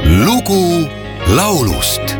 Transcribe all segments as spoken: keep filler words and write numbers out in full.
lugu laulust.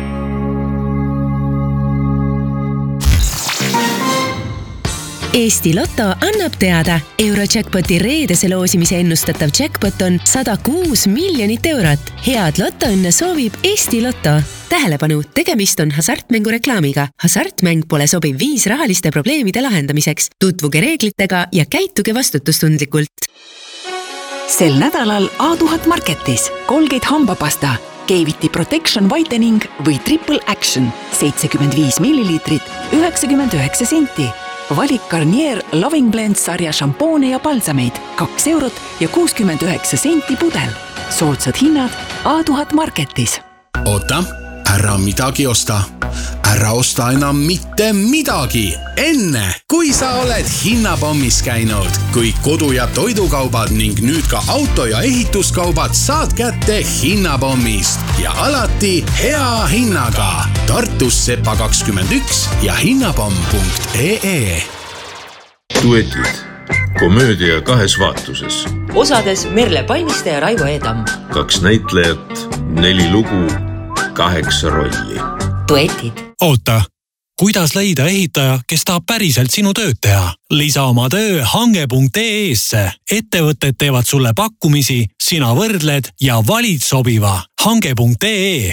Eesti Lotto annab teada, Eurojackpoti reedese loosimise ennustatav jackpot on sada kuus miljonit eurot. Head lotoõnne soovib Eesti Lotto. Tähelepanu, tegemist on hasartmängu reklaamiga. Hasartmäng pole sobiv viis rahaliste probleemide lahendamiseks. Tutvuge reeglitega ja käituge vastutustundlikult. Sel nädalal A tuhat Marketis Colgate hambapasta, K-Viti Protection Whitening või Triple Action seitsekümmend viis milliliitrit, üheksakümmend üheksa senti. Valik Garnier Loving Blend sarja šampoone ja palsameid kaks eurot ja kuuskümmend üheksa senti pudel. Soodsad hinnad A tuhat Marketis. Oota, ära midagi osta. Ära osta enam mitte midagi. Enne, kui sa oled hinnapommis käinud, kui kodu- ja toidukaubad ning nüüd ka auto- ja ehituskaubad saad kätte hinnapommist ja alati hea hinnaga. Tartus Sepa kakskümmend üks ja hinnapomm punkt ee. Duetid. Komöödia kahes vaatuses. Osades Merle Palmiste ja Raivo Eedam. Kaks näitlejat, neli lugu, kaheksa rolli. Duetid. Oota, kuidas leida ehitaja, kes tahab päriselt sinu tööd teha? Lisa oma töö hange punkt ee-sse. Ettevõtted teevad sulle pakkumisi, sina võrdled ja valid sobiva. hange punkt ee.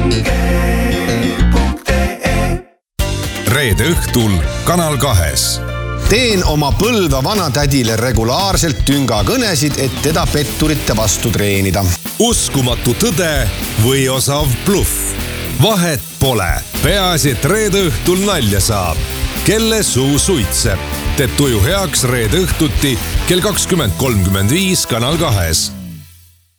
Reede õhtul Kanal kahes. Teen oma Põlva vanatädile regulaarselt tüngakõnesid, et teda petturite vastu treenida. Uskumatu tõde või osav bluff. Vahet pole. Peaasi, et reede õhtul nalja saab. Kelle suu suitseb. Teed tuju heaks reede õhtuti kell kakskümmend kolmkümmend viis Kanal kahes.